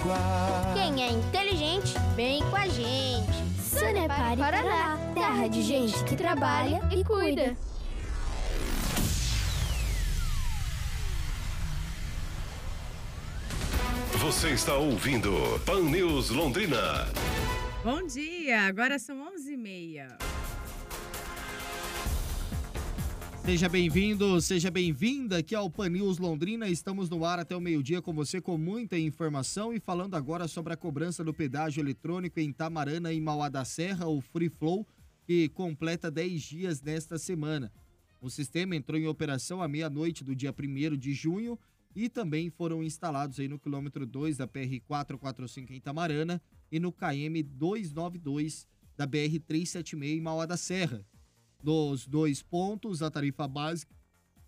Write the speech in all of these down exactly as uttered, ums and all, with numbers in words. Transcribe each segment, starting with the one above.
Araranguá. Quem é inteligente, vem com a gente. Sanepar Paraná, terra de gente que trabalha e cuida. Você está ouvindo Pan News Londrina. Bom dia, agora são onze e meia. Seja bem-vindo, seja bem-vinda aqui ao Pan News Londrina. Estamos no ar até o meio-dia com você com muita informação e falando agora sobre a cobrança do pedágio eletrônico em Itamarana e Mauá da Serra, o Free Flow, que completa dez dias nesta semana. O sistema entrou em operação à meia-noite do dia primeiro de junho e também foram instalados aí no quilômetro dois da P R quatrocentos e quarenta e cinco em Itamarana e no K M duzentos e noventa e dois da B R trezentos e setenta e seis em Mauá da Serra. Dos dois pontos, a tarifa básica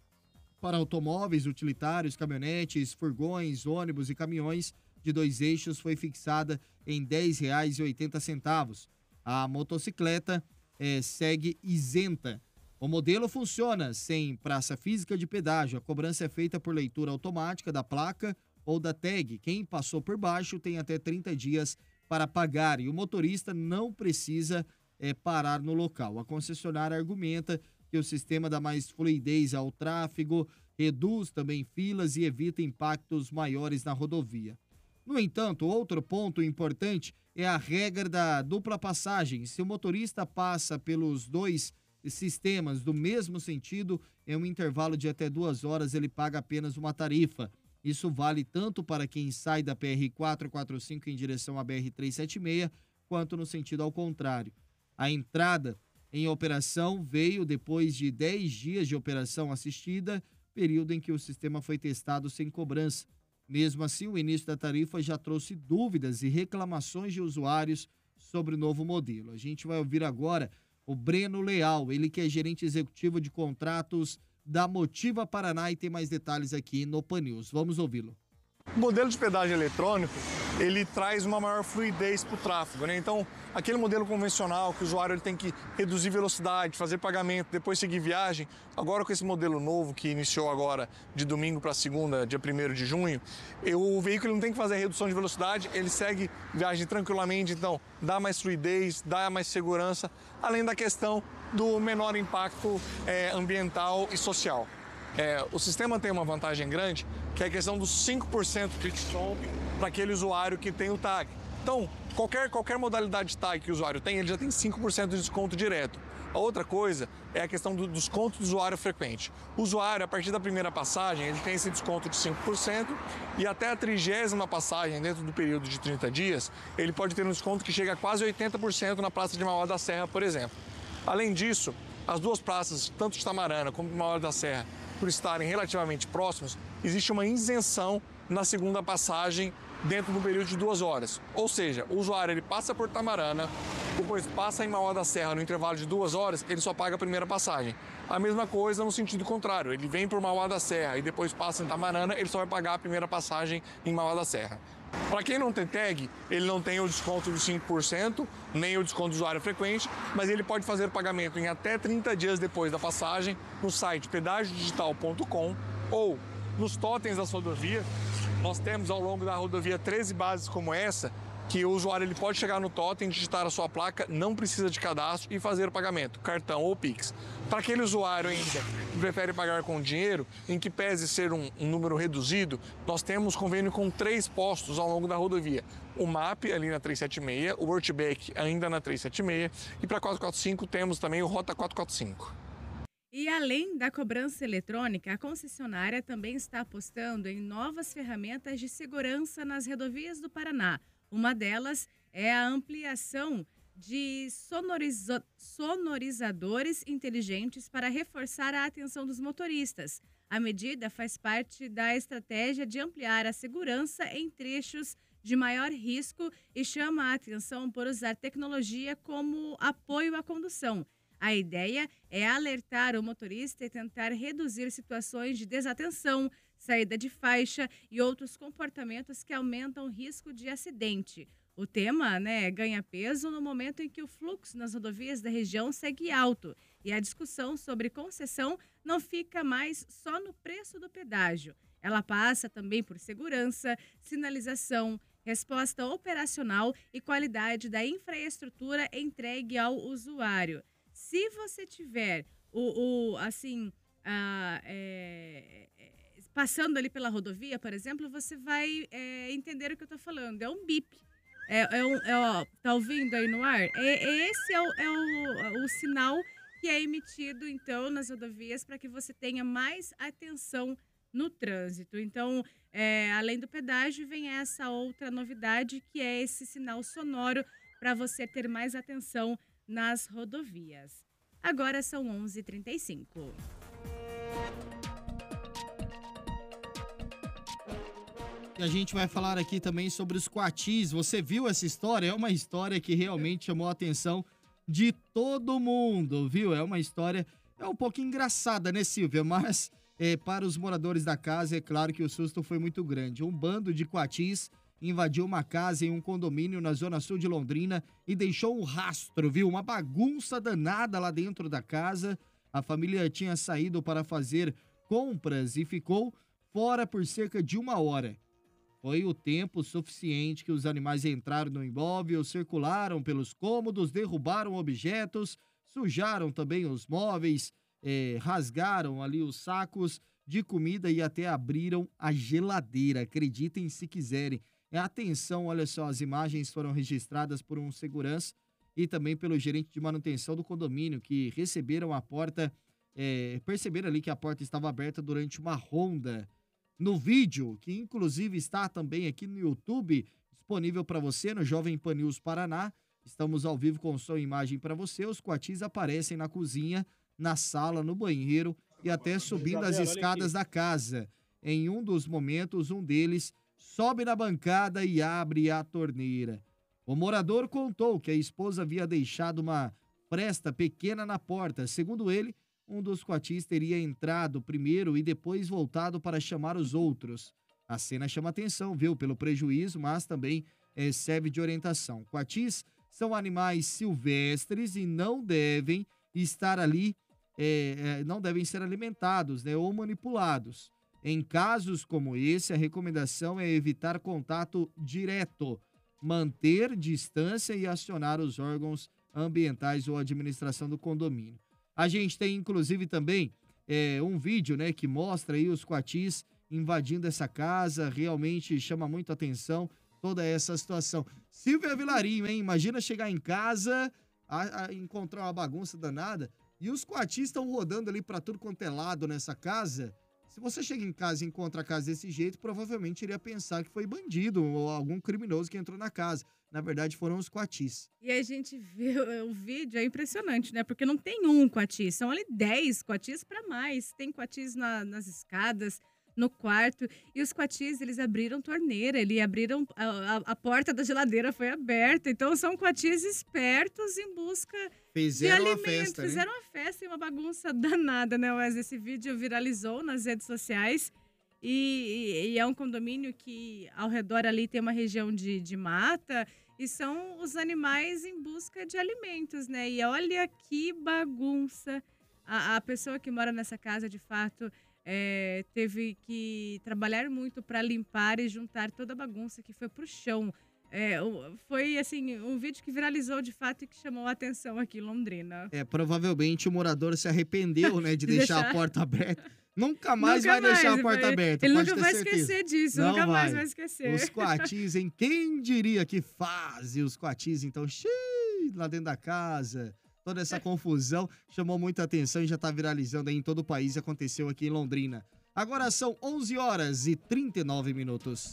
para automóveis, utilitários, caminhonetes, furgões, ônibus e caminhões de dois eixos foi fixada em dez reais e oitenta centavos. A motocicleta eh, segue isenta. O modelo funciona sem praça física de pedágio. A cobrança é feita por leitura automática da placa ou da tag. Quem passou por baixo tem até trinta dias para pagar e o motorista não precisa é, parar no local. A concessionária argumenta que o sistema dá mais fluidez ao tráfego, reduz também filas e evita impactos maiores na rodovia. No entanto, outro ponto importante é a regra da dupla passagem. Se o motorista passa pelos dois sistemas do mesmo sentido, em um intervalo de até duas horas, ele paga apenas uma tarifa. Isso vale tanto para quem sai da P R quatrocentos e quarenta e cinco em direção à B R trezentos e setenta e seis, quanto no sentido ao contrário. A entrada em operação veio depois de dez dias de operação assistida, período em que o sistema foi testado sem cobrança. Mesmo assim, o início da tarifa já trouxe dúvidas e reclamações de usuários sobre o novo modelo. A gente vai ouvir agora o Breno Leal, ele que é gerente executivo de contratos da Motiva Paraná e tem mais detalhes aqui no Pan News. Vamos ouvi-lo. O modelo de pedágio eletrônico, ele traz uma maior fluidez para o tráfego, né? Então, aquele modelo convencional que o usuário ele tem que reduzir velocidade, fazer pagamento, depois seguir viagem, agora com esse modelo novo que iniciou agora de domingo para segunda, dia primeiro de junho, o veículo não tem que fazer redução de velocidade, ele segue viagem tranquilamente, então dá mais fluidez, dá mais segurança, além da questão do menor impacto é, ambiental e social. É, o sistema tem uma vantagem grande, que é a questão dos cinco por cento de desconto para aquele usuário que tem o tag. Então, qualquer, qualquer modalidade de tag que o usuário tem, ele já tem cinco por cento de desconto direto. A outra coisa é a questão do desconto do usuário frequente. O usuário, a partir da primeira passagem, ele tem esse desconto de cinco por cento e até a trigésima passagem, dentro do período de trinta dias, ele pode ter um desconto que chega a quase oitenta por cento na Praça de Mauá da Serra, por exemplo. Além disso, as duas praças, tanto de Itamarana como de Mauá da Serra, por estarem relativamente próximos, existe uma isenção na segunda passagem dentro do período de duas horas. Ou seja, o usuário ele passa por Itamarana, depois passa em Mauá da Serra no intervalo de duas horas, ele só paga a primeira passagem. A mesma coisa no sentido contrário, ele vem por Mauá da Serra e depois passa em Itamarana, ele só vai pagar a primeira passagem em Mauá da Serra. Para quem não tem tag, ele não tem o desconto de cinco por cento, nem o desconto do usuário frequente, mas ele pode fazer o pagamento em até trinta dias depois da passagem no site pedágio digital ponto com ou nos totens das rodovias. Nós temos ao longo da rodovia treze bases como essa, que o usuário ele pode chegar no totem, digitar a sua placa, não precisa de cadastro e fazer o pagamento, cartão ou Pix. Para aquele usuário ainda que prefere pagar com dinheiro, em que pese ser um, um número reduzido, nós temos convênio com três postos ao longo da rodovia. O M A P ali na trezentos e setenta e seis, o Wortback ainda na trezentos e setenta e seis e para quatrocentos e quarenta e cinco temos também o Rota quatrocentos e quarenta e cinco. E além da cobrança eletrônica, a concessionária também está apostando em novas ferramentas de segurança nas rodovias do Paraná. Uma delas é a ampliação de sonoriza- sonorizadores inteligentes para reforçar a atenção dos motoristas. A medida faz parte da estratégia de ampliar a segurança em trechos de maior risco e chama a atenção por usar tecnologia como apoio à condução. A ideia é alertar o motorista e tentar reduzir situações de desatenção, saída de faixa e outros comportamentos que aumentam o risco de acidente. O tema, né, ganha peso no momento em que o fluxo nas rodovias da região segue alto e a discussão sobre concessão não fica mais só no preço do pedágio. Ela passa também por segurança, sinalização, resposta operacional e qualidade da infraestrutura entregue ao usuário. Se você tiver o, o assim, a, é, é, passando ali pela rodovia, por exemplo, você vai é, entender o que eu estou falando. É um bip. É, é um, é, ó, tá ouvindo aí no ar? É, esse é, o, é o, o sinal que é emitido, então, nas rodovias para que você tenha mais atenção no trânsito. Então, é, além do pedágio, vem essa outra novidade, que é esse sinal sonoro para você ter mais atenção nas rodovias. Agora são onze e trinta e cinco. E a gente vai falar aqui também sobre os coatis. Você viu essa história? É uma história que realmente chamou a atenção de todo mundo, viu? É uma história, é um pouco engraçada, né, Silvia? Mas é, para os moradores da casa, é claro que o susto foi muito grande. Um bando de coatis invadiu uma casa em um condomínio na zona sul de Londrina e deixou um rastro, viu? Uma bagunça danada lá dentro da casa. A família tinha saído para fazer compras e ficou fora por cerca de uma hora. Foi o tempo suficiente que os animais entraram no imóvel, circularam pelos cômodos, derrubaram objetos, sujaram também os móveis, eh, rasgaram ali os sacos de comida e até abriram a geladeira. Acreditem se quiserem. É, atenção, olha só, as imagens foram registradas por um segurança e também pelo gerente de manutenção do condomínio, que receberam a porta, eh, perceberam ali que a porta estava aberta durante uma ronda. No vídeo, que inclusive está também aqui no YouTube, disponível para você no Jovem Pan News Paraná, estamos ao vivo com som e imagem para você, os coatis aparecem na cozinha, na sala, no banheiro e até subindo as escadas da casa. Em um dos momentos, um deles sobe na bancada e abre a torneira. O morador contou que a esposa havia deixado uma fresta pequena na porta. Segundo ele, um dos coatis teria entrado primeiro e depois voltado para chamar os outros. A cena chama atenção, viu, pelo prejuízo, mas também é, serve de orientação. Coatis são animais silvestres e não devem estar ali, é, é, não devem ser alimentados, né, ou manipulados. Em casos como esse, a recomendação é evitar contato direto, manter distância e acionar os órgãos ambientais ou administração do condomínio. A gente tem, inclusive, também é, um vídeo, né, que mostra aí os coatis invadindo essa casa. Realmente chama muito atenção toda essa situação. Silvia Vilarinho, hein? Imagina chegar em casa, a, a encontrar uma bagunça danada e os coatis estão rodando ali para tudo quanto é lado nessa casa. Se você chega em casa e encontra a casa desse jeito, provavelmente iria pensar que foi bandido ou algum criminoso que entrou na casa. Na verdade, foram os coatis. E a gente vê o vídeo, é impressionante, né? Porque não tem um coati, são ali dez coatis para mais. Tem coatis na, nas escadas, no quarto. E os coatis, eles abriram torneira, eles abriram, a, a, a porta da geladeira foi aberta. Então, são coatis espertos em busca Fizeram de uma alimentos. festa, né? Fizeram uma festa e uma bagunça danada, né, Wes? Esse vídeo viralizou nas redes sociais. E, e, e é um condomínio que ao redor ali tem uma região de, de mata e são os animais em busca de alimentos, né? E olha que bagunça. A, a pessoa que mora nessa casa, de fato, é, teve que trabalhar muito para limpar e juntar toda a bagunça que foi pro chão. É, foi, assim, um vídeo que viralizou de fato e que chamou a atenção aqui em Londrina. É, provavelmente o morador se arrependeu, né, de, de deixar, deixar a porta aberta. Nunca mais nunca vai mais, deixar a porta vai, aberta, ele pode nunca ter vai certeza. esquecer disso, Não nunca vai. mais vai esquecer. Os coatis, hein? Quem diria que fazem os coatis, então, xiii, lá dentro da casa. Toda essa confusão chamou muita atenção e já tá viralizando aí em todo o país e aconteceu aqui em Londrina. Agora são onze horas e trinta e nove minutos.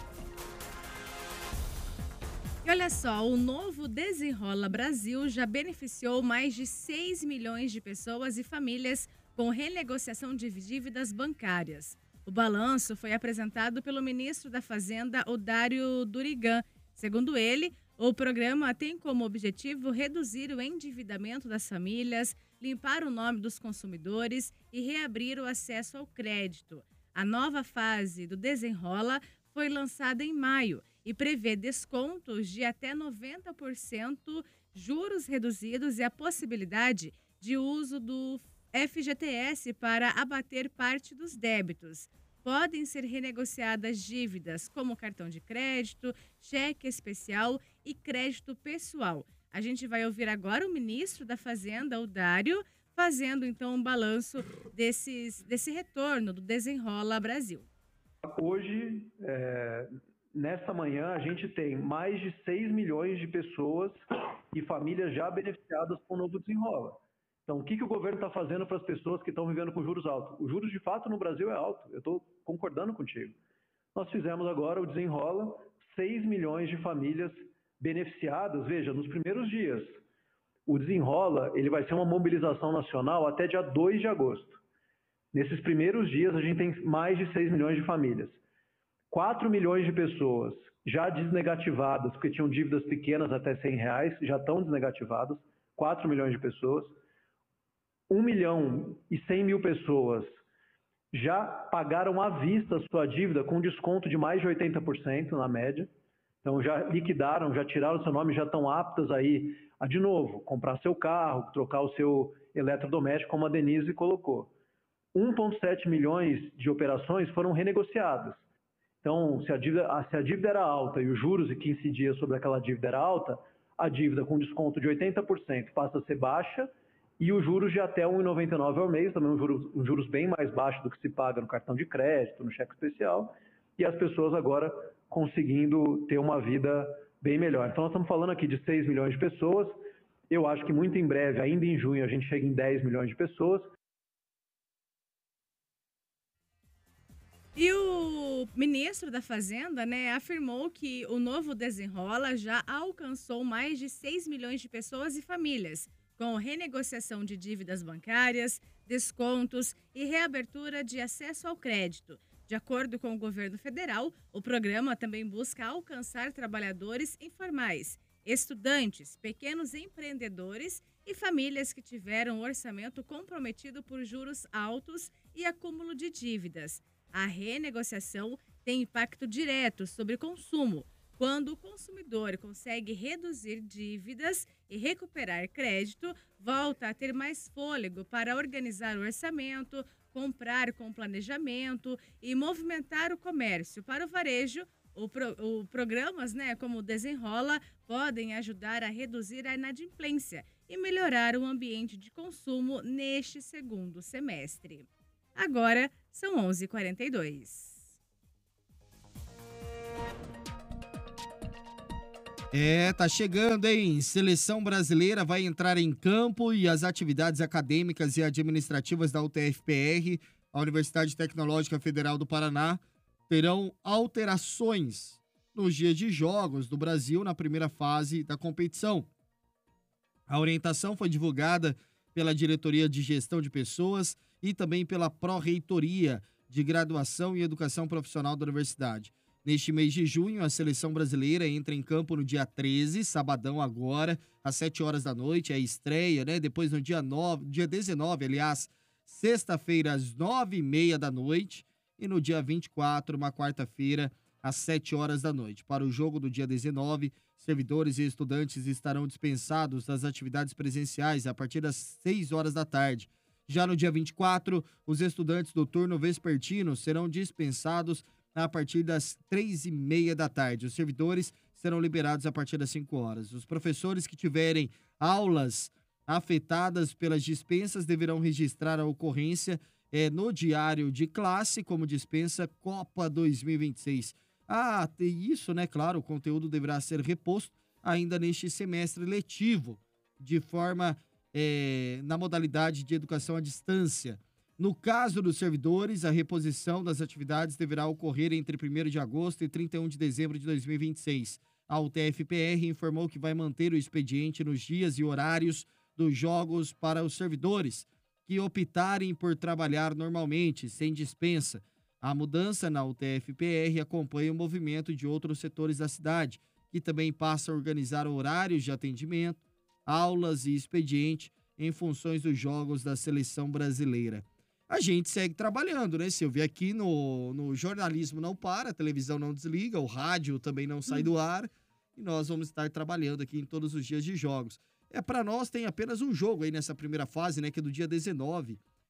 E olha só, o novo Desenrola Brasil já beneficiou mais de seis milhões de pessoas e famílias com renegociação de dívidas bancárias. O balanço foi apresentado pelo ministro da Fazenda, Odário Durigan. Segundo ele, o programa tem como objetivo reduzir o endividamento das famílias, limpar o nome dos consumidores e reabrir o acesso ao crédito. A nova fase do Desenrola foi lançada em maio e prevê descontos de até noventa por cento, juros reduzidos e a possibilidade de uso do F G T S para abater parte dos débitos. podem ser renegociadas dívidas como cartão de crédito, cheque especial e crédito pessoal. A gente vai ouvir agora o ministro da Fazenda, o Dário, fazendo então um balanço desses, desse retorno do Desenrola Brasil. Hoje, é, nesta manhã, a gente tem mais de seis milhões de pessoas e famílias já beneficiadas com o novo Desenrola. Então, o que, que o governo está fazendo para as pessoas que estão vivendo com juros altos? Os juros, de fato, no Brasil é alto. Eu estou concordando contigo. Nós fizemos agora o Desenrola, seis milhões de famílias beneficiadas, veja, nos primeiros dias. O Desenrola, ele vai ser uma mobilização nacional até dia dois de agosto. Nesses primeiros dias, a gente tem mais de seis milhões de famílias. quatro milhões de pessoas já desnegativadas, porque tinham dívidas pequenas até cem reais, já estão desnegativadas, quatro milhões de pessoas. um milhão e cem mil pessoas já pagaram à vista a sua dívida com desconto de mais de oitenta por cento na média. Então já liquidaram, já tiraram o seu nome, já estão aptas aí a, de novo, comprar seu carro, trocar o seu eletrodoméstico, como a Denise colocou. um vírgula sete milhões de operações foram renegociadas. Então, se a, dívida, se a dívida era alta e os juros que incidia sobre aquela dívida era alta, a dívida com desconto de oitenta por cento passa a ser baixa e os juros de até um vírgula noventa e nove por cento ao mês, também um juros, um juros bem mais baixos do que se paga no cartão de crédito, no cheque especial, e as pessoas agora conseguindo ter uma vida bem melhor. Então, nós estamos falando aqui de seis milhões de pessoas. Eu acho que muito em breve, ainda em junho, a gente chega em dez milhões de pessoas. E o ministro da Fazenda, né, afirmou que o novo Desenrola já alcançou mais de seis milhões de pessoas e famílias, com renegociação de dívidas bancárias, descontos e reabertura de acesso ao crédito. De acordo com o governo federal, o programa também busca alcançar trabalhadores informais, estudantes, pequenos empreendedores e famílias que tiveram orçamento comprometido por juros altos e acúmulo de dívidas. A renegociação tem impacto direto sobre consumo, quando o consumidor consegue reduzir dívidas e recuperar crédito, volta a ter mais fôlego para organizar o orçamento, comprar com planejamento e movimentar o comércio. Para o varejo, o, pro, o programas, né, como o Desenrola podem ajudar a reduzir a inadimplência e melhorar o ambiente de consumo neste segundo semestre. Agora são onze e quarenta e dois. É, tá chegando, hein? Seleção brasileira vai entrar em campo e as atividades acadêmicas e administrativas da U T F P R, a Universidade Tecnológica Federal do Paraná, terão alterações nos dias de jogos do Brasil na primeira fase da competição. A orientação foi divulgada pela Diretoria de Gestão de Pessoas e também pela Pró-Reitoria de Graduação e Educação Profissional da Universidade. Neste mês de junho, a seleção brasileira entra em campo no dia treze, sabadão agora, às sete horas da noite, é a estreia, né? Depois no dia nove, dia dezenove, aliás, sexta-feira, às nove e meia da noite, e no dia vinte e quatro, uma quarta-feira, às sete horas da noite. Para o jogo do dia dezenove, servidores e estudantes estarão dispensados das atividades presenciais a partir das seis horas da tarde. Já no dia vinte e quatro, os estudantes do turno vespertino serão dispensados a partir das três e meia da tarde. Os servidores serão liberados a partir das cinco horas. Os professores que tiverem aulas afetadas pelas dispensas deverão registrar a ocorrência eh, no diário de classe como dispensa Copa dois mil e vinte e seis. Ah, tem isso, né? Claro, o conteúdo deverá ser reposto ainda neste semestre letivo, de forma eh, na modalidade de educação à distância. No caso dos servidores, a reposição das atividades deverá ocorrer entre primeiro de agosto e trinta e um de dezembro de dois mil e vinte e seis. A U T F P R informou que vai manter o expediente nos dias e horários dos jogos para os servidores que optarem por trabalhar normalmente, sem dispensa. A mudança na U T F P R acompanha o movimento de outros setores da cidade, que também passa a organizar horários de atendimento, aulas e expediente em funções dos jogos da seleção brasileira. A gente segue trabalhando, né, Silvia? Aqui no, no jornalismo não para, a televisão não desliga, o rádio também não sai do ar, e nós vamos estar trabalhando aqui em todos os dias de jogos. É, para nós tem apenas um jogo aí nessa primeira fase, né, que é do dia dezenove,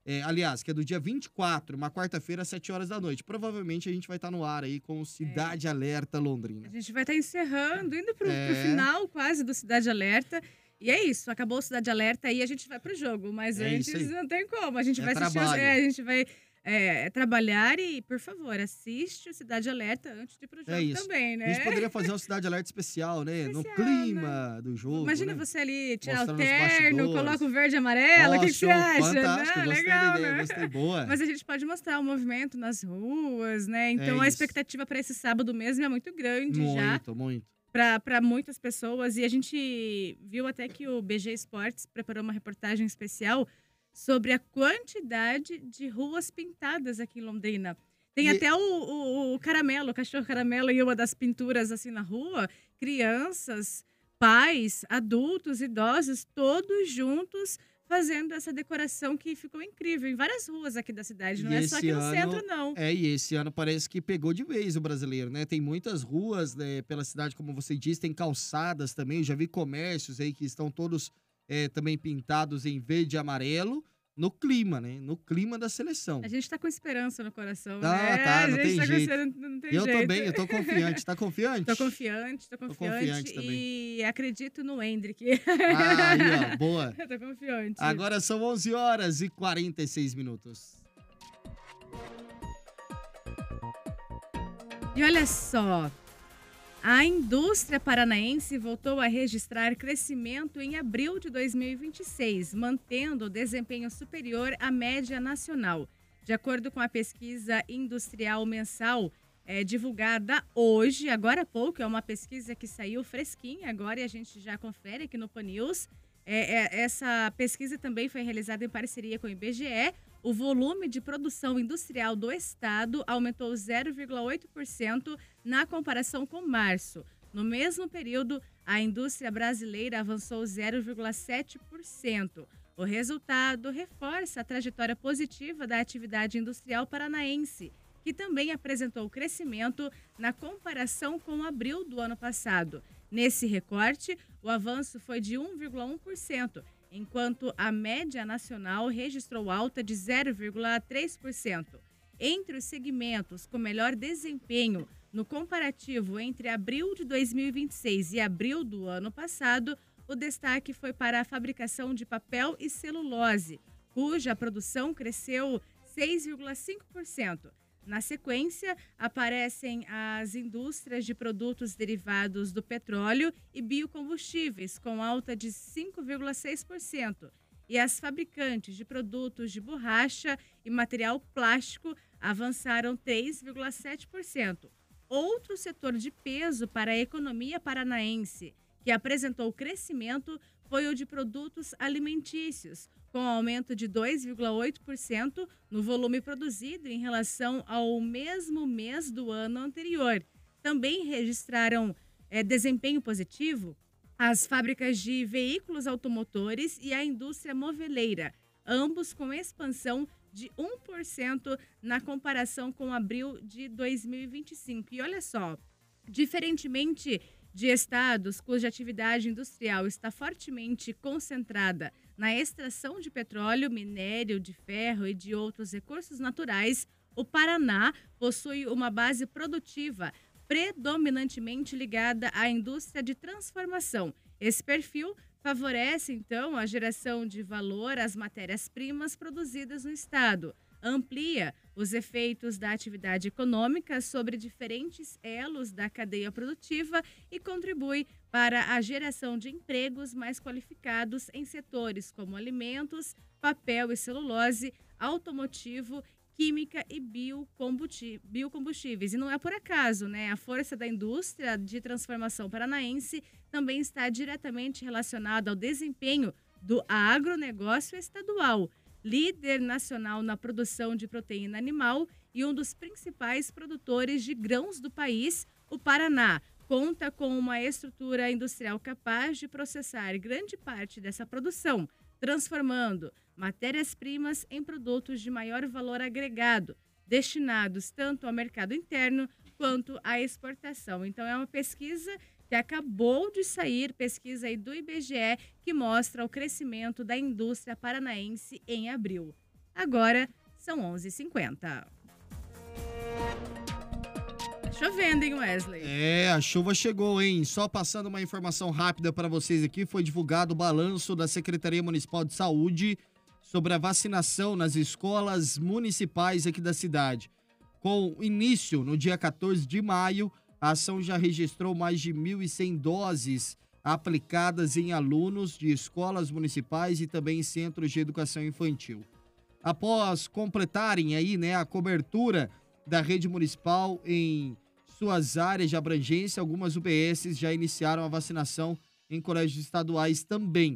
É, aliás, que é do dia vinte e quatro, uma quarta-feira, às sete horas da noite. Provavelmente a gente vai estar no ar aí com o Cidade é. Alerta Londrina. A gente vai estar encerrando, indo pro, é. pro final quase do Cidade Alerta. E é isso, acabou o Cidade Alerta aí a gente vai pro jogo. Mas é antes não tem como. A gente é vai assistir. Os, é, a gente vai é, trabalhar e, por favor, assiste o Cidade Alerta antes de ir pro jogo é isso. também, né? A gente poderia fazer um Cidade Alerta especial, né? Especial, no clima né? do jogo. Imagina né? você ali tirar Mostrando o terno, coloca o verde e amarelo. O que, que você acha? Fantástico, Não, gostei legal, da ideia, né? gostei, boa. Mas a gente pode mostrar o movimento nas ruas, né? Então É a isso. expectativa para esse sábado mesmo é muito grande muito, já. Muito, muito. Para muitas pessoas. E a gente viu até que o B G Esportes preparou uma reportagem especial sobre a quantidade de ruas pintadas aqui em Londrina. Tem E- até o, o, o caramelo, o cachorro caramelo em uma das pinturas assim na rua. Crianças, pais, adultos, idosos, todos juntos fazendo essa decoração que ficou incrível em várias ruas aqui da cidade. Não E é só aqui no esse centro, ano- não. É, e esse ano parece que pegou de vez o brasileiro, né? Tem muitas ruas né, pela cidade, como você disse, tem calçadas também. Eu já vi comércios aí que estão todos é, também pintados em verde e amarelo, no clima, né? No clima da seleção. A gente tá com esperança no coração, Tá, né? tá, não a gente tem tá jeito. com esperança, não tem Eu jeito. também, eu tô confiante. Tá confiante? Tô confiante, tô Tô confiante. confiante também. E acredito no Hendrick. Ah, aí, ó, boa. Eu tô confiante. Agora são onze horas e quarenta e seis minutos. E olha só, a indústria paranaense voltou a registrar crescimento em abril de dois mil e vinte e seis, mantendo o desempenho superior à média nacional. De acordo com a pesquisa industrial mensal é, divulgada hoje, agora há pouco, é uma pesquisa que saiu fresquinha agora e a gente já confere aqui no Pan News. É, é, essa pesquisa também foi realizada em parceria com o I B G E. O volume de produção industrial do estado aumentou zero vírgula oito por cento na comparação com março. No mesmo período, a indústria brasileira avançou zero vírgula sete por cento. O resultado reforça a trajetória positiva da atividade industrial paranaense, que também apresentou crescimento na comparação com abril do ano passado. Nesse recorte, o avanço foi de um vírgula um por cento, enquanto a média nacional registrou alta de zero vírgula três por cento. Entre os segmentos com melhor desempenho no comparativo entre abril de dois mil e vinte e seis e abril do ano passado, o destaque foi para a fabricação de papel e celulose, cuja produção cresceu seis vírgula cinco por cento. Na sequência, aparecem as indústrias de produtos derivados do petróleo e biocombustíveis, com alta de cinco vírgula seis por cento. E as fabricantes de produtos de borracha e material plástico avançaram três vírgula sete por cento. Outro setor de peso para a economia paranaense, que apresentou crescimento, foi o de produtos alimentícios, com aumento de dois vírgula oito por cento no volume produzido em relação ao mesmo mês do ano anterior. Também registraram é, desempenho positivo as fábricas de veículos automotores e a indústria moveleira, ambos com expansão de um por cento na comparação com abril de dois mil e vinte e cinco. E olha só, diferentemente de estados cuja atividade industrial está fortemente concentrada na extração de petróleo, minério, de ferro e de outros recursos naturais, o Paraná possui uma base produtiva predominantemente ligada à indústria de transformação. Esse perfil favorece, então, a geração de valor às matérias-primas produzidas no estado, amplia os efeitos da atividade econômica sobre diferentes elos da cadeia produtiva e contribui para a geração de empregos mais qualificados em setores como alimentos, papel e celulose, automotivo, química e biocombustíveis. E não é por acaso, né? A força da indústria de transformação paranaense também está diretamente relacionada ao desempenho do agronegócio estadual, líder nacional na produção de proteína animal e um dos principais produtores de grãos do país. O Paraná conta com uma estrutura industrial capaz de processar grande parte dessa produção, transformando matérias-primas em produtos de maior valor agregado, destinados tanto ao mercado interno quanto à exportação. Então, é uma pesquisa que acabou de sair, pesquisa aí do I B G E, que mostra o crescimento da indústria paranaense em abril. Agora são onze e cinquenta. Tá chovendo, hein, Wesley? É, a chuva chegou, hein? Só passando uma informação rápida para vocês aqui, foi divulgado o balanço da Secretaria Municipal de Saúde sobre a vacinação nas escolas municipais aqui da cidade. Com início no dia quatorze de maio, a ação já registrou mais de mil e cem doses aplicadas em alunos de escolas municipais e também em centros de educação infantil. Após completarem aí, né, a cobertura da rede municipal em suas áreas de abrangência, algumas U B S já iniciaram a vacinação em colégios estaduais também.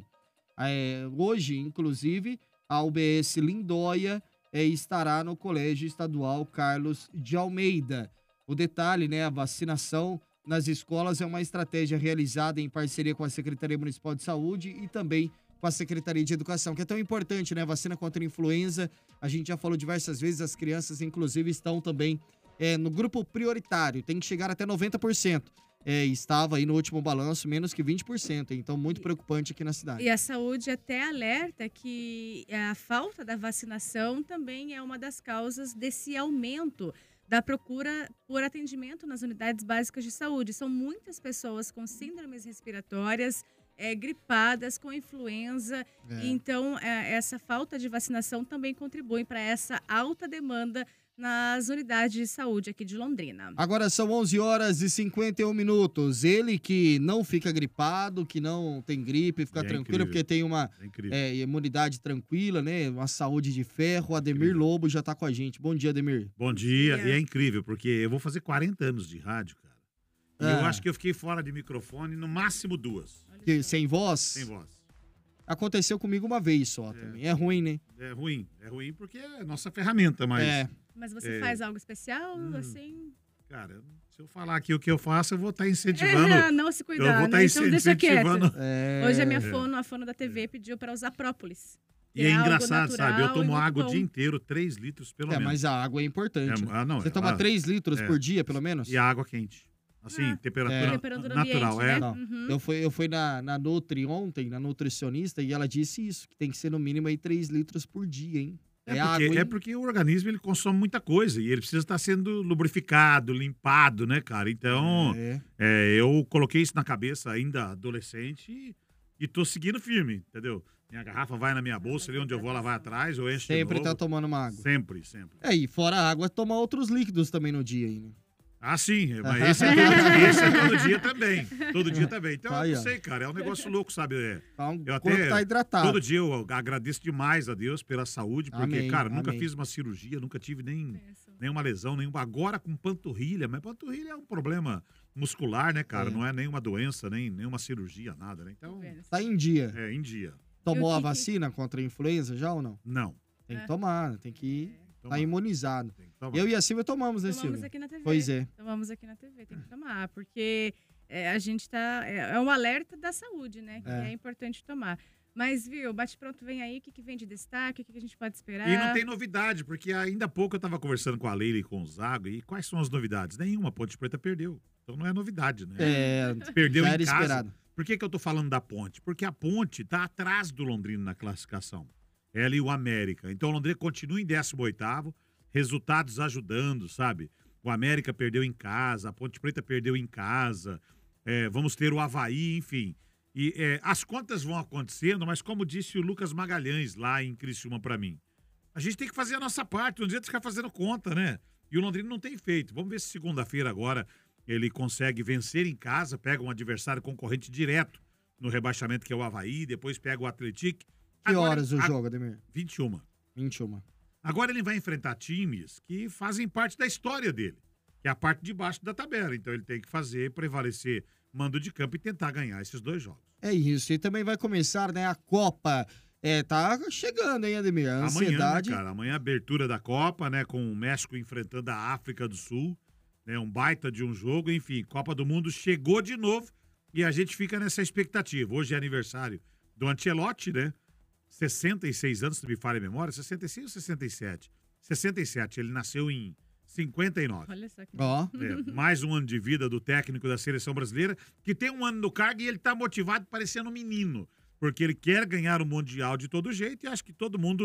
É, hoje, inclusive, a U B S Lindóia é, estará no Colégio Estadual Carlos de Almeida. O detalhe, né, a vacinação nas escolas é uma estratégia realizada em parceria com a Secretaria Municipal de Saúde e também com a Secretaria de Educação, que é tão importante, né? Vacina contra a influenza, a gente já falou diversas vezes, as crianças, inclusive, estão também é, no grupo prioritário, tem que chegar até noventa por cento. É, estava aí no último balanço menos que vinte por cento, então muito preocupante aqui na cidade. E a saúde até alerta que a falta da vacinação também é uma das causas desse aumento da procura por atendimento nas unidades básicas de saúde. São muitas pessoas com síndromes respiratórias, é, gripadas, com influenza. É. Então, é, essa falta de vacinação também contribui para essa alta demanda nas unidades de saúde aqui de Londrina. Agora são onze horas e cinquenta e um minutos. Ele que não fica gripado, que não tem gripe, fica É tranquilo, incrível. porque tem uma É incrível. é, imunidade tranquila, né? Uma saúde de ferro. O Ademir Lobo já tá com a gente. Bom dia, Ademir. Bom dia. dia. E é incrível, porque eu vou fazer quarenta anos de rádio, cara. E Ah. eu acho que eu fiquei fora de microfone no máximo duas. Que, sem voz? Sem voz. Aconteceu comigo uma vez só também. É ruim, né? É ruim. É ruim porque é nossa ferramenta, mas... É. Mas você É. faz algo especial, Hum. assim? Cara, se eu falar aqui o que eu faço, eu vou estar incentivando... É, não se eu cuidar, vou estar né? Então deixa quieto. incentivando... É. Hoje a minha fono, a fono da T V, pediu para usar própolis. E que é algo engraçado, natural sabe? Eu e tomo muito água o bom. dia inteiro, três litros pelo É, menos. mas a água é importante. É, né? ah, não, Você é- toma ah, três litros é. por dia, pelo menos? E a água quente. Assim, Ah, temperatura É. Temperatura natural. ambiente, É. né? Não. Uhum. Eu fui, eu fui na, na Nutri ontem, na nutricionista, e ela disse isso, que tem que ser no mínimo aí três litros por dia, hein? É, É, porque, água, hein? é porque o organismo ele consome muita coisa e ele precisa estar sendo lubrificado, limpado, né, cara? Então, É. é, eu coloquei isso na cabeça ainda adolescente e, e tô seguindo firme, entendeu? Minha garrafa vai na minha bolsa, ali onde eu vou, ela vai atrás, eu encho Sempre de tá novo. tomando uma água. Sempre, sempre. É, e fora a água, tomar outros líquidos também no dia aí, né? Ah, sim, mas esse é, todo, esse é todo dia também. Todo dia também. Então, Aí, eu não ó. sei, cara, é um negócio louco, sabe? É, Então, Eu o corpo até- tá hidratado. todo dia eu agradeço demais a Deus pela saúde, porque, Amém, cara, nunca amém. fiz uma cirurgia, nunca tive nem nenhuma lesão, nenhuma. Agora com panturrilha, mas panturrilha é um problema muscular, né, cara? É. Não é nenhuma doença, nem nenhuma cirurgia, nada, né? Então, Tá em dia. é, em dia. Tomou E o a que que- vacina contra a influenza já ou não? Não. Tem que É. tomar, tem que Toma, estar imunizado. tem que tomar. Eu e a Silvia tomamos, né, Tomamos Silvia? aqui na T V. Pois é. Tomamos aqui na T V, tem que tomar, porque é, a gente tá... É, é um alerta da saúde, né? Que É. é, importante tomar. Mas, viu, o Bate Pronto vem aí, o que, que vem de destaque, o que, que a gente pode esperar? E não tem novidade, porque ainda há pouco eu estava conversando com a Leila e com o Zago, e quais são as novidades? Nenhuma, a Ponte Preta perdeu. Então não é novidade, né? É, Perdeu já em era casa. esperado. Por que, que eu tô falando da Ponte? Porque a Ponte está atrás do Londrina na classificação. Ela e o América. Então o Londrina continua em décimo oitavo, resultados ajudando, sabe? O América perdeu em casa, a Ponte Preta perdeu em casa, é, vamos ter o Avaí, enfim. E é, as contas vão acontecendo, mas como disse o Lucas Magalhães lá em Criciúma para mim, a gente tem que fazer a nossa parte, não adianta ficar fazendo conta, né? E o Londrina não tem feito. Vamos ver se segunda-feira agora ele consegue vencer em casa, pega um adversário concorrente direto no rebaixamento, que é o Avaí, depois pega o Atlético. Que Agora, horas o a- jogo, Ademir? vinte e uma. vinte e uma. Agora ele vai enfrentar times que fazem parte da história dele, que é a parte de baixo da tabela. Então ele tem que fazer, prevalecer mando de campo e tentar ganhar esses dois jogos. É isso. E também vai começar, né, a Copa. É, tá chegando, hein, Ademir? A ansiedade. Amanhã, né, cara? Amanhã a abertura da Copa, né? Com o México enfrentando a África do Sul. Né, um baita de um jogo. Enfim, Copa do Mundo chegou de novo e a gente fica nessa expectativa. Hoje é aniversário do Ancelotti, né? sessenta e seis anos, se me falha a memória. sessenta e seis ou sessenta e sete? sessenta e sete. Ele nasceu em cinquenta e nove. Olha só que... Ó, É, mais um ano de vida do técnico da seleção brasileira, que tem um ano no cargo e ele tá motivado parecendo um menino, porque ele quer ganhar o Mundial de todo jeito e acho que todo mundo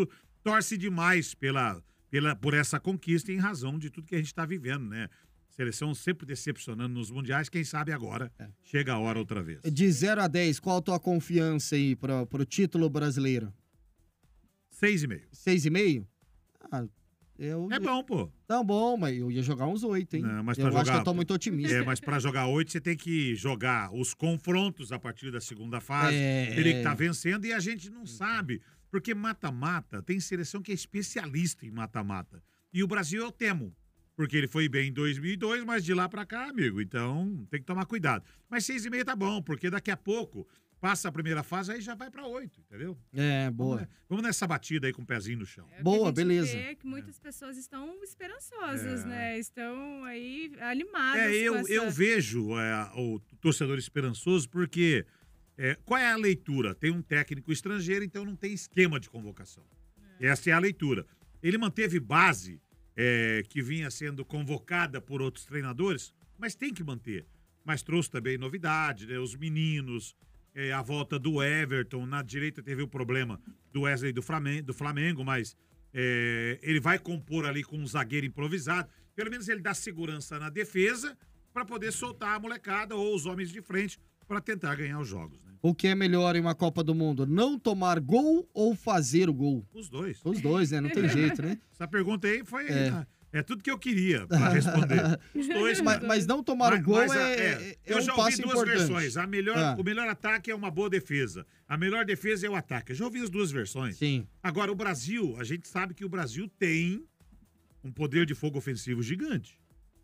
torce demais pela, pela, por essa conquista em razão de tudo que a gente está vivendo, né? Seleção sempre decepcionando nos mundiais, quem sabe agora é. chega a hora outra vez. De zero a dez, qual a tua confiança aí para o título brasileiro? seis e meio. seis e meio? Ah, eu... É bom, pô. Tá bom, mas eu ia jogar uns oito, hein? Não, mas eu pra acho jogar, que eu tô muito otimista. É, mas para jogar oito, você tem que jogar os confrontos a partir da segunda fase. É... Teria que estar tá vencendo e a gente não sabe. Porque mata-mata, tem seleção que é especialista em mata-mata. E o Brasil eu temo. Porque ele foi bem em dois mil e dois, mas de lá pra cá, amigo, então tem que tomar cuidado. Mas seis e meio tá bom, porque daqui a pouco passa a primeira fase, aí já vai pra oito, entendeu? É, boa. Vamos, vamos nessa batida aí com o pezinho no chão. É boa, que a gente beleza. vê que muitas é. pessoas estão esperançosas, é. né? Estão aí animadas. É, eu, com essa... eu vejo é, o torcedor esperançoso porque é, qual é a leitura? Tem um técnico estrangeiro, então não tem esquema de convocação. É. Essa é a leitura. Ele manteve base É, que vinha sendo convocada por outros treinadores, mas tem que manter. Mas trouxe também novidade, né? Os meninos, é, a volta do Everton, na direita teve o problema do Wesley do Flamengo, do Flamengo mas é, ele vai compor ali com um zagueiro improvisado, pelo menos ele dá segurança na defesa para poder soltar a molecada ou os homens de frente para tentar ganhar os jogos. Né? O que é melhor em uma Copa do Mundo? Não tomar gol ou fazer o gol? Os dois. Os dois, né? Não tem jeito, né? Essa pergunta aí foi... É, é tudo que eu queria para responder. Os dois. Mas, mas não tomar mas, o gol mas, é, é, é, é Eu um já ouvi passo duas importante. versões. A melhor, ah. O melhor ataque é uma boa defesa. A melhor defesa é o ataque. Eu já ouvi as duas versões. Sim. Agora, o Brasil, a gente sabe que o Brasil tem um poder de fogo ofensivo gigante.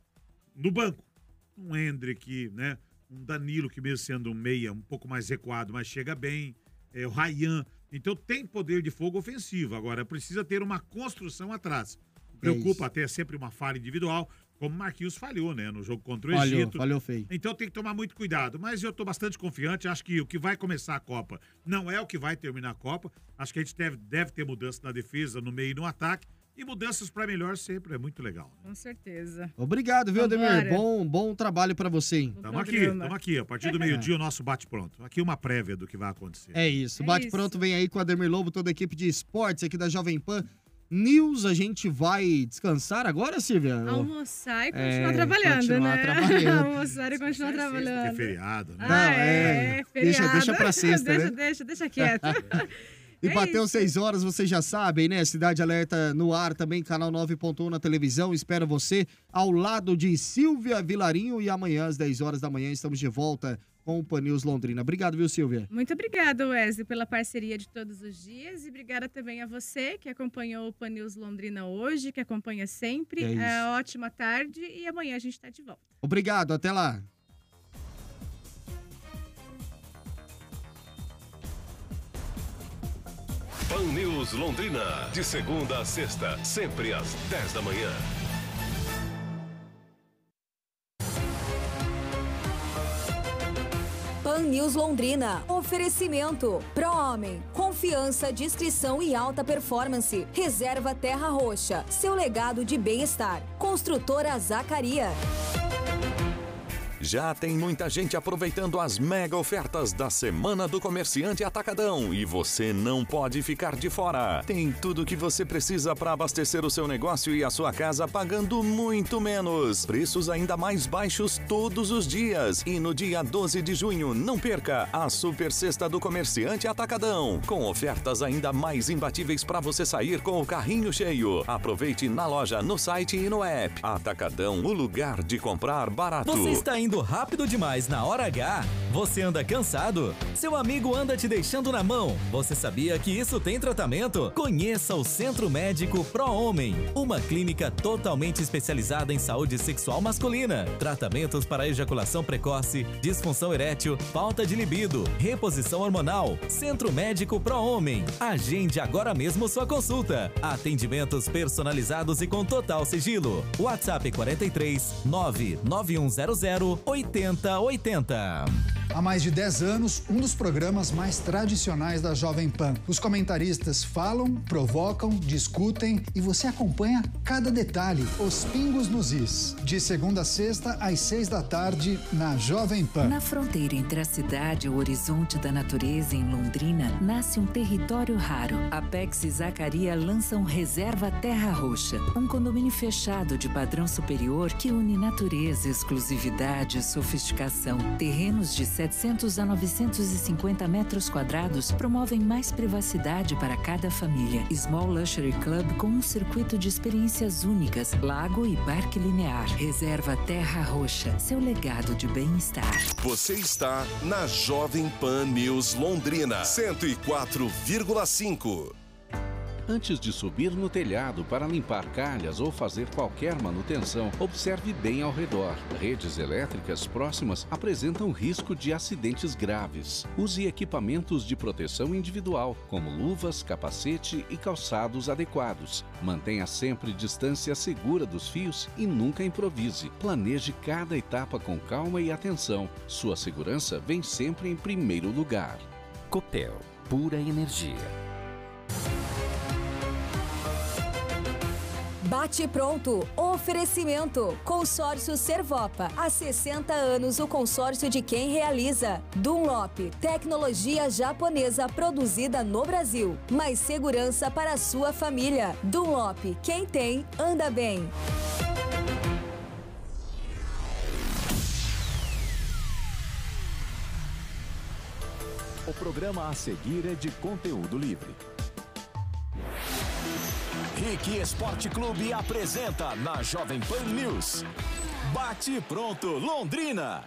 No banco. Um Hendrick, né? Um Danilo, que mesmo sendo um meia um pouco mais recuado, mas chega bem, é, o Ryan. Então tem poder de fogo ofensivo. Agora, precisa ter uma construção atrás. Preocupa é até sempre uma falha individual, como o Marquinhos falhou, né? No jogo contra o falhou, Egito. Falhou feio. Então tem que tomar muito cuidado. Mas eu estou bastante confiante. Acho que o que vai começar a Copa não é o que vai terminar a Copa. Acho que a gente deve, deve ter mudança na defesa, no meio e no ataque. E mudanças para melhor sempre é muito legal. Né? Com certeza. Obrigado, viu, Ademir? Bom, bom trabalho para você, hein? Estamos aqui, estamos aqui. A partir do meio-dia o nosso bate-pronto. Aqui uma prévia do que vai acontecer. É isso. É bate-pronto vem aí com o Ademir Lobo, toda a equipe de esportes aqui da Jovem Pan News. A gente vai descansar agora, Silvia? Almoçar e continuar é, trabalhando, continuar né? Trabalhando. Almoçar e continuar é trabalhando. É feriado, né? Não, ah, é. é deixa, feriado. deixa pra sexta, deixa, né? Deixa, deixa quieto. E é bateu isso. seis horas, vocês já sabem, né? Cidade Alerta no ar, também canal nove ponto um na televisão. Espero você ao lado de Silvia Vilarinho. E amanhã, às dez horas da manhã, estamos de volta com o Pan News Londrina. Obrigado, viu, Silvia? Muito obrigada, Wesley, pela parceria de todos os dias. E obrigada também a você que acompanhou o Pan News Londrina hoje, que acompanha sempre. É isso. É, ótima tarde e amanhã a gente está de volta. Obrigado, até lá. Pan News Londrina, de segunda a sexta, sempre às dez da manhã. Pan News Londrina. Oferecimento. ProHomem. Confiança, discrição e alta performance. Reserva Terra Roxa. Seu legado de bem-estar. Construtora Zacaria. Já tem muita gente aproveitando as mega ofertas da Semana do Comerciante Atacadão e você não pode ficar de fora. Tem tudo o que você precisa para abastecer o seu negócio e a sua casa pagando muito menos. Preços ainda mais baixos todos os dias. E no dia doze de junho, não perca a Super Sexta do Comerciante Atacadão, com ofertas ainda mais imbatíveis para você sair com o carrinho cheio. Aproveite na loja, no site e no app. Atacadão, o lugar de comprar barato. Você está indo rápido demais na hora H? Você anda cansado? Seu amigo anda te deixando na mão? Você sabia que isso tem tratamento? Conheça o Centro Médico ProHomem, uma clínica totalmente especializada em saúde sexual masculina. Tratamentos para ejaculação precoce, disfunção erétil, falta de libido, reposição hormonal. Centro Médico ProHomem. Agende agora mesmo sua consulta. Atendimentos personalizados e com total sigilo. WhatsApp quarenta e três, nove nove um zero zero, oitenta oitenta. Há mais de dez anos, um dos programas mais tradicionais da Jovem Pan. Os comentaristas falam, provocam, discutem e você acompanha cada detalhe, os pingos nos is. De segunda a sexta, às seis da tarde, na Jovem Pan. Na fronteira entre a cidade e o horizonte da natureza em Londrina, nasce um território raro. Apex e Zacaria lançam Reserva Terra Roxa, um condomínio fechado de padrão superior que une natureza, exclusividade e sofisticação. Terrenos de setecentos a novecentos e cinquenta metros quadrados promovem mais privacidade para cada família. Small Luxury Club com um circuito de experiências únicas, lago e parque linear. Reserva Terra Roxa, seu legado de bem-estar. Você está na Jovem Pan News Londrina, cento e quatro vírgula cinco. Antes de subir no telhado para limpar calhas ou fazer qualquer manutenção, observe bem ao redor. Redes elétricas próximas apresentam risco de acidentes graves. Use equipamentos de proteção individual, como luvas, capacete e calçados adequados. Mantenha sempre distância segura dos fios e nunca improvise. Planeje cada etapa com calma e atenção. Sua segurança vem sempre em primeiro lugar. Copel, pura energia. Bate pronto. Oferecimento. Consórcio Servopa. Há sessenta anos o consórcio de quem realiza. Dunlop. Tecnologia japonesa produzida no Brasil. Mais segurança para a sua família. Dunlop. Quem tem, anda bem. O programa a seguir é de conteúdo livre. Rick Esporte Clube apresenta na Jovem Pan News. Bate pronto, Londrina.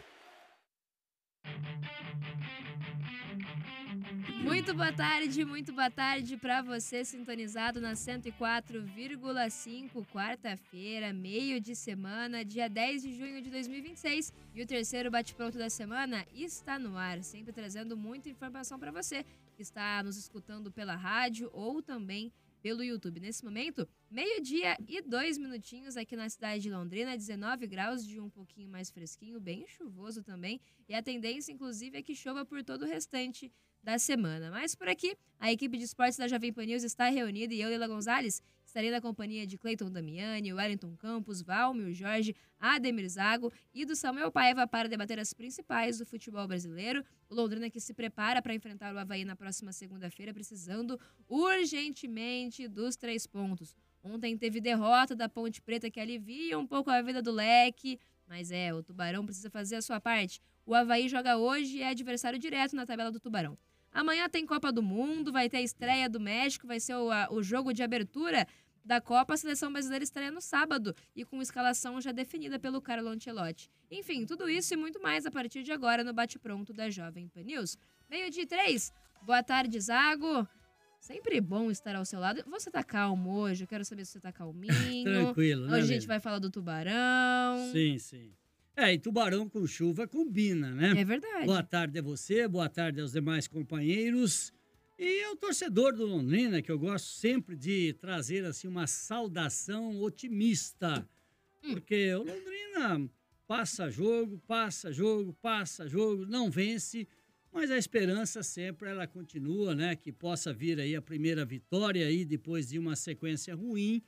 Muito boa tarde, muito boa tarde para você sintonizado na cento e quatro vírgula cinco, quarta-feira, meio de semana, dia dez de junho de dois mil e vinte e seis. E o terceiro bate-pronto da semana está no ar, sempre trazendo muita informação para você que está nos escutando pela rádio ou também pelo YouTube. Nesse momento, meio-dia e dois minutinhos aqui na cidade de Londrina, dezenove graus, de um pouquinho mais fresquinho, bem chuvoso também. E a tendência, inclusive, é que chova por todo o restante da semana. Mas por aqui, a equipe de esportes da Jovem Pan News está reunida e eu, Leila Gonzalez, estarei na companhia de Cleiton Damiani, Wellington Campos, Valmir Jorge, Ademir Zago e do Samuel Paiva para debater as principais do futebol brasileiro. O Londrina que se prepara para enfrentar o Avaí na próxima segunda-feira, precisando urgentemente dos três pontos. Ontem teve derrota da Ponte Preta que alivia um pouco a vida do Leque, mas é, o Tubarão precisa fazer a sua parte. O Avaí joga hoje e é adversário direto na tabela do Tubarão. Amanhã tem Copa do Mundo, vai ter a estreia do México, vai ser o, a, o jogo de abertura da Copa. A seleção brasileira estreia no sábado e com escalação já definida pelo Carlo Ancelotti. Enfim, tudo isso e muito mais a partir de agora no Bate-Pronto da Jovem Pan News. Meio-dia e três, boa tarde, Zago. Sempre bom estar ao seu lado. Você tá calmo hoje? Eu quero saber se você tá calminho. Tranquilo, né? Hoje a gente vai falar do Tubarão. Sim, sim. É, e tubarão com chuva combina, né? É verdade. Boa tarde a você, boa tarde aos demais companheiros. E ao torcedor do Londrina, que eu gosto sempre de trazer assim uma saudação otimista. Hum. Porque o Londrina passa jogo, passa jogo, passa jogo, não vence, mas a esperança sempre ela continua, né? Que possa vir aí a primeira vitória aí depois de uma sequência ruim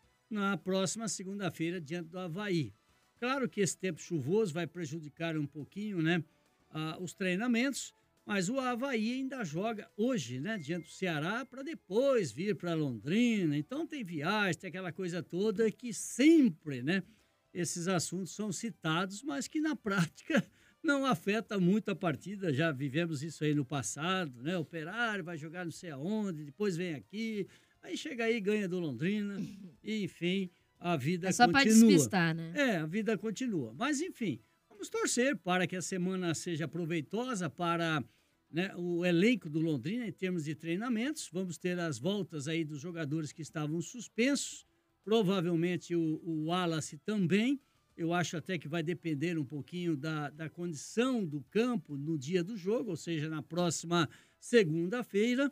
na próxima segunda-feira diante do Avaí. Claro que esse tempo chuvoso vai prejudicar um pouquinho, né, ah, os treinamentos, mas o Avaí ainda joga hoje, né, diante do Ceará, para depois vir para Londrina. Então tem viagem, tem aquela coisa toda que sempre, né, esses assuntos são citados, mas que na prática não afeta muito a partida. Já vivemos isso aí no passado, né, o Operário vai jogar não sei aonde, depois vem aqui, aí chega aí e ganha do Londrina, e enfim... A vida é só continua. para despistar, né? É, a vida continua. Mas, enfim, vamos torcer para que a semana seja proveitosa para, né, o elenco do Londrina em termos de treinamentos. Vamos ter as voltas aí dos jogadores que estavam suspensos. Provavelmente o, o Wallace também. Eu acho até que vai depender um pouquinho da, da condição do campo no dia do jogo, ou seja, na próxima segunda-feira.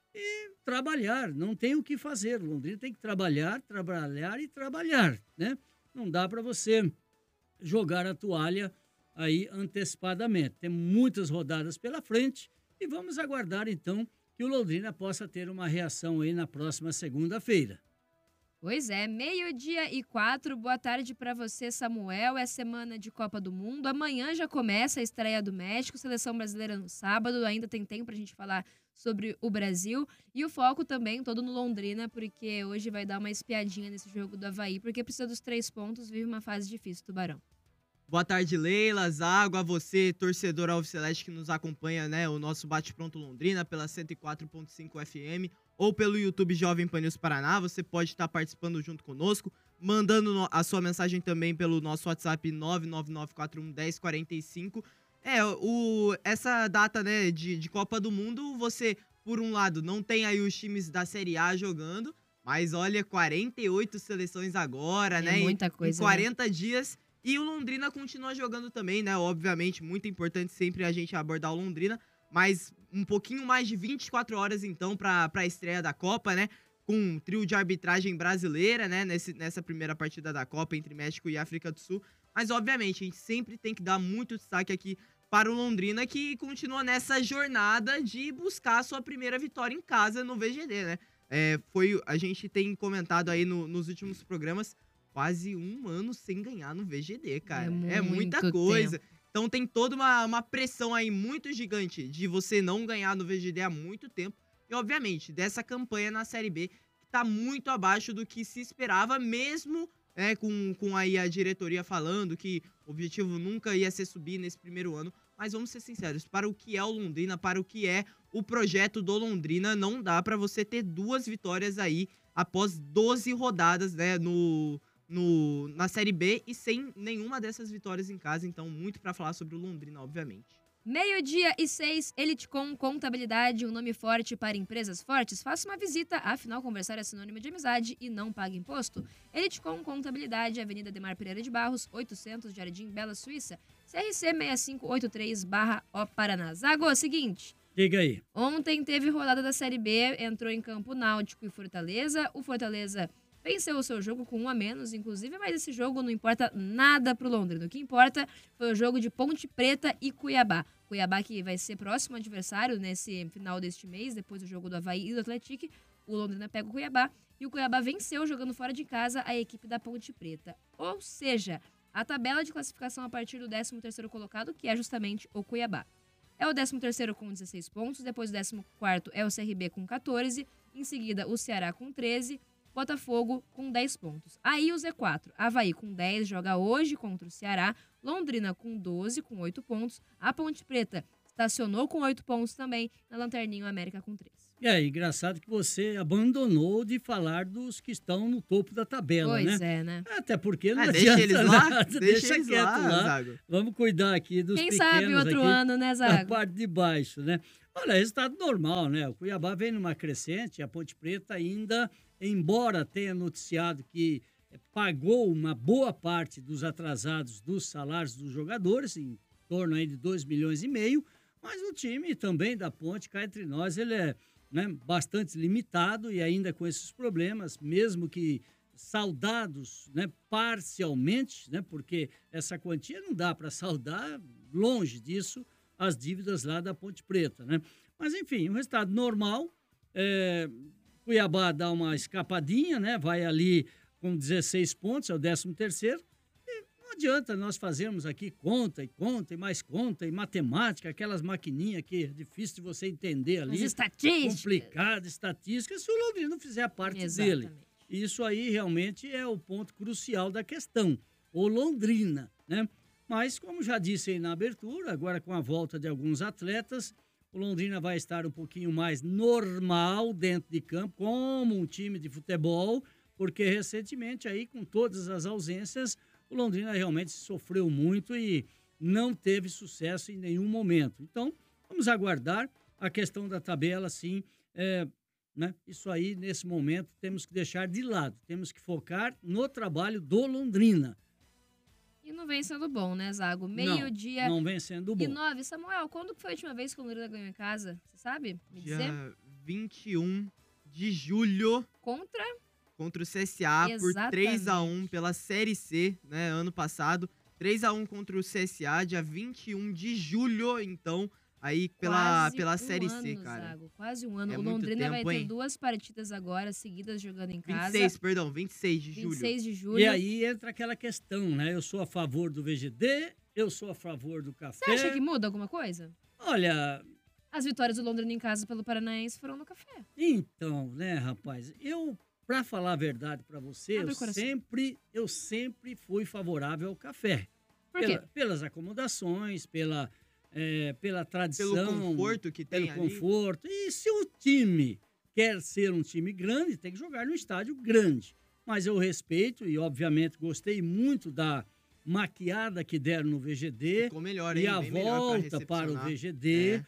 E trabalhar, não tem o que fazer. O Londrina tem que trabalhar, trabalhar e trabalhar, né? Não dá para você jogar a toalha aí antecipadamente. Tem muitas rodadas pela frente e vamos aguardar então que o Londrina possa ter uma reação aí na próxima segunda-feira. Pois é, meio-dia e quatro. Boa tarde para você, Samuel. É semana de Copa do Mundo. Amanhã já começa a estreia do México, seleção brasileira no sábado. Ainda tem tempo para a gente falar sobre o Brasil. E o foco também todo no Londrina, porque hoje vai dar uma espiadinha nesse jogo do Avaí, porque precisa dos três pontos, vive uma fase difícil, Tubarão. Boa tarde, Leila, Zago, a você, torcedor alviceleste que nos acompanha, né, o nosso Bate-Pronto Londrina pela cento e quatro ponto cinco F M ou pelo YouTube Jovem Pan News Paraná. Você pode estar participando junto conosco, mandando a sua mensagem também pelo nosso WhatsApp nove nove nove quatro um um zero quatro cinco. É, o, essa data, né, de, de Copa do Mundo, você, por um lado, não tem aí os times da Série A jogando, mas olha, quarenta e oito seleções agora, É né, muita em, coisa, em quarenta dias... E o Londrina continua jogando também, né? Obviamente, muito importante sempre a gente abordar o Londrina, mas um pouquinho mais de vinte e quatro horas, então, para a estreia da Copa, né? Com um trio de arbitragem brasileira, né? Nesse, nessa primeira partida da Copa entre México e África do Sul. Mas, obviamente, a gente sempre tem que dar muito destaque aqui para o Londrina, que continua nessa jornada de buscar a sua primeira vitória em casa no V G D, né? É, foi, a gente tem comentado aí no, nos últimos programas, quase um ano sem ganhar no V G D, cara. É, é muita coisa. Tempo. Então tem toda uma, uma pressão aí muito gigante de você não ganhar no V G D há muito tempo. E, obviamente, dessa campanha na Série B, que tá muito abaixo do que se esperava, mesmo é, com, com aí a diretoria falando que o objetivo nunca ia ser subir nesse primeiro ano. Mas vamos ser sinceros, para o que é o Londrina, para o que é o projeto do Londrina, não dá para você ter duas vitórias aí após doze rodadas, né, no... No, na Série B e sem nenhuma dessas vitórias em casa, então muito para falar sobre o Londrina, obviamente. Meio-dia e seis, Elitecom Contabilidade, um nome forte para empresas fortes. Faça uma visita, afinal conversar é sinônimo de amizade e não paga imposto. Elitecom Contabilidade, Avenida Demar Pereira de Barros, oitocentos, Jardim Bela, Suíça, C R C seis cinco oito três barra O Paraná. Zago, seguinte... Diga aí. Ontem teve rodada da Série B, entrou em campo Náutico e Fortaleza. O Fortaleza venceu o seu jogo com um a menos, inclusive, mas esse jogo não importa nada pro Londrina. O que importa foi o jogo de Ponte Preta e Cuiabá. Cuiabá que vai ser próximo adversário nesse final deste mês, depois do jogo do Avaí e do Atlético. O Londrina pega o Cuiabá e o Cuiabá venceu jogando fora de casa a equipe da Ponte Preta. Ou seja, a tabela de classificação a partir do décimo terceiro colocado, que é justamente o Cuiabá. É o décimo terceiro com dezesseis pontos, depois o décimo quarto é o C R B com quatorze, em seguida o Ceará com treze, Botafogo com dez pontos. Aí o Z quatro, Avaí com dez, joga hoje contra o Ceará. Londrina com doze, com oito pontos. A Ponte Preta estacionou com oito pontos também. Na lanterninha, o América com três. É engraçado que você abandonou de falar dos que estão no topo da tabela, pois né? Pois é, né? Até porque não ah, adianta deixa eles lá, nada. Deixa, deixa eles quieto lá, lá. Zago. Vamos cuidar aqui dos Quem pequenos sabe outro aqui, ano, né, Zago? na parte de baixo, né? Olha, resultado normal, né? O Cuiabá vem numa crescente, a Ponte Preta ainda, embora tenha noticiado que pagou uma boa parte dos atrasados dos salários dos jogadores, em torno aí de dois milhões e meio, mas o time também da Ponte, cá entre nós, ele é, né, bastante limitado e ainda com esses problemas, mesmo que saldados, né, parcialmente, né, porque essa quantia não dá para saldar, longe disso, as dívidas lá da Ponte Preta, né? Mas, enfim, um resultado normal. É, Cuiabá dá uma escapadinha, né? Vai ali com dezesseis pontos, é o décimo terceiro. E não adianta nós fazermos aqui conta e conta e mais conta e matemática, aquelas maquininhas que é difícil de você entender ali. As estatísticas. Complicado, estatísticas, se o Londrina não fizer a parte Exatamente. dele. Isso aí realmente é o ponto crucial da questão. O Londrina, né? Mas, como já disse aí na abertura, agora com a volta de alguns atletas, o Londrina vai estar um pouquinho mais normal dentro de campo, como um time de futebol, porque recentemente aí, com todas as ausências, o Londrina realmente sofreu muito e não teve sucesso em nenhum momento. Então, vamos aguardar a questão da tabela, sim, é, né? Isso aí, nesse momento, temos que deixar de lado, temos que focar no trabalho do Londrina. E não vem sendo bom, né, Zago? Meio-dia Não, não vem sendo bom. e nove. Samuel, quando foi a última vez que o Londrina ganhou em casa? Você sabe me dizer? Dia vinte e um de julho. Contra? Contra o C S A Exatamente. por três a um pela Série C, né, ano passado. três a um contra o C S A, dia vinte e um de julho, então, aí pela, Quase pela um Série ano, C, cara. Zago, quase um ano. É o muito Londrina vai tempo, ter hein? duas partidas agora, seguidas, jogando em vinte casa. e seis, perdão, vinte e seis de julho. vinte e seis de julho. E aí entra aquela questão, né? Eu sou a favor do V G D, eu sou a favor do café. Você acha que muda alguma coisa? Olha... As vitórias do Londrina em casa pelo Paranaense foram no café. Então, né, rapaz, eu, pra falar a verdade pra você, Abre eu o coração. sempre, eu sempre fui favorável ao café. Por quê? Pela- pelas acomodações, pela, é, pela tradição. Pelo conforto que tem Pelo ali. conforto. E se o time quer ser um time grande, tem que jogar no estádio grande. Mas eu respeito e, obviamente, gostei muito da maquiada que deram no V G D. Ficou melhor, E hein? a Bem melhor pra volta para o recepcionar. V G D. É.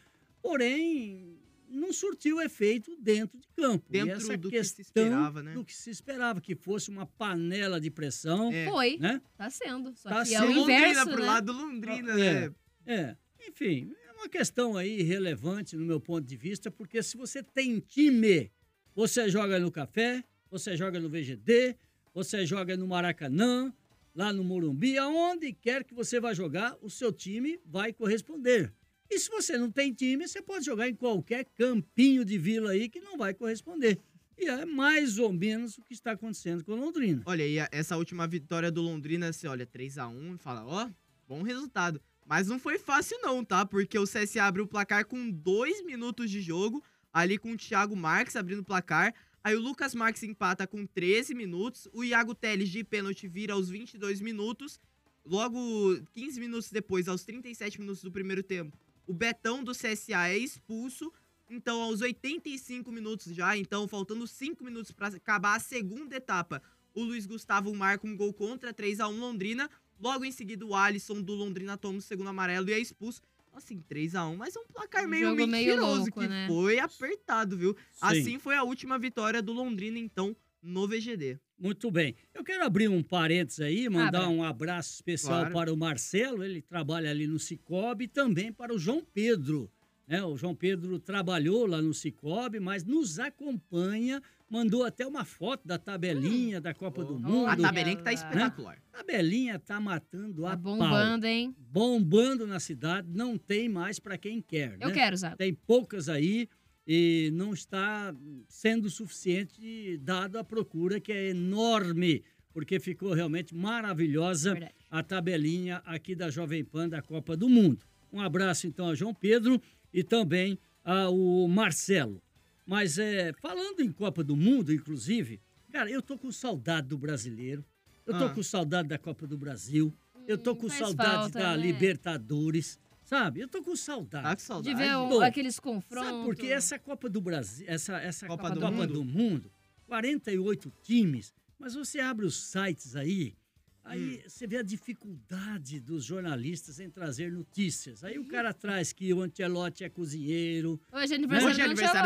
Porém, não surtiu efeito dentro de campo. Dentro e essa do que questão se esperava, né? do que se esperava, que fosse uma panela de pressão. Foi. Né? Tá sendo. Só Tá que é sendo. o inverso, Londrina pro né? lado do Londrina, É, né? é. Enfim, é uma questão aí relevante no meu ponto de vista, porque se você tem time, você joga no Café, você joga no V G D, você joga no Maracanã, lá no Morumbi, aonde quer que você vá jogar, o seu time vai corresponder. E se você não tem time, você pode jogar em qualquer campinho de vila aí que não vai corresponder. E é mais ou menos o que está acontecendo com o Londrina. Olha, e a- essa última vitória do Londrina, você olha, três a um, fala, ó, bom resultado. Mas não foi fácil não, tá? Porque o C S A abriu o placar com dois minutos de jogo, ali com o Thiago Marques abrindo o placar. Aí o Lucas Marques empata com treze minutos, o Iago Teles de pênalti vira aos vinte e dois minutos. Logo, quinze minutos depois, aos trinta e sete minutos do primeiro tempo, o Betão do C S A é expulso. Então, aos oitenta e cinco minutos já, então, faltando cinco minutos para acabar a segunda etapa, o Luiz Gustavo marca um gol contra, três a um Londrina. Logo em seguida, o Alisson do Londrina toma o segundo amarelo e é expulso. Assim, três a um, mas é um placar Um meio jogo meio mentiroso, louco, que né? foi apertado, viu? Sim. Assim foi a última vitória do Londrina, então, no V G D. Muito bem. Eu quero abrir um parênteses aí, mandar Abra. um abraço especial Claro. para o Marcelo, ele trabalha ali no Cicobi, e também para o João Pedro. Né? O João Pedro trabalhou lá no Cicobi, mas nos acompanha, mandou até uma foto da tabelinha da Copa do Mundo. A tabelinha que tá né? espetacular. A tabelinha tá matando a Tá pau. bombando, hein? Bombando na cidade, não tem mais para quem quer. Eu né? quero, Zago. Tem poucas aí e não está sendo suficiente dado a procura, que é enorme, porque ficou realmente maravilhosa Verdade. a tabelinha aqui da Jovem Pan da Copa do Mundo. Um abraço então a João Pedro e também ao Marcelo. Mas é, falando em Copa do Mundo, inclusive, cara, eu tô com saudade do brasileiro, eu tô Ah. com saudade da Copa do Brasil, eu tô com faz saudade falta, da né? Libertadores, sabe? Eu tô com saudade. Tá com saudade? De ver o- Tô. aqueles confrontos. Sabe por quê? Essa Copa do Brasil, essa, essa Copa Copa, do Copa Mundo. do Mundo, quarenta e oito times, mas você abre os sites aí, aí Hum. você vê a dificuldade dos jornalistas em trazer notícias. Aí o cara traz que o Ancelotti é cozinheiro. Hoje é aniversário Hoje é do aniversário